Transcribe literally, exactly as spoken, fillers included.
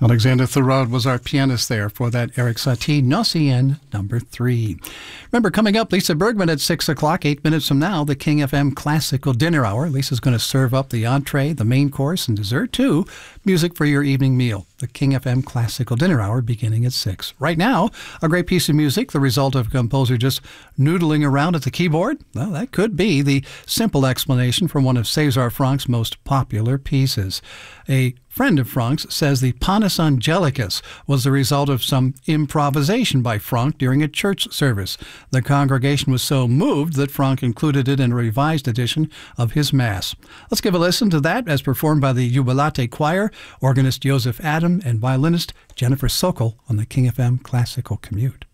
Alexander Thurard was our pianist there for that Erik Satie Nocien number three. Remember, coming up, Lisa Bergman at six o'clock, eight minutes from now, the King F M Classical Dinner Hour. Lisa's going to serve up the entree, the main course, and dessert, too. Music for your evening meal. The King F M Classical Dinner Hour beginning at six. Right now, a great piece of music, the result of a composer just noodling around at the keyboard? Well, that could be the simple explanation for one of César Franck's most popular pieces. A friend of Franck's says the Panis Angelicus was the result of some improvisation by Franck during a church service. The congregation was so moved that Franck included it in a revised edition of his Mass. Let's give a listen to that as performed by the Jubilate Choir, organist Joseph Adam, and violinist Jennifer Sokol on the King F M Classical Commute.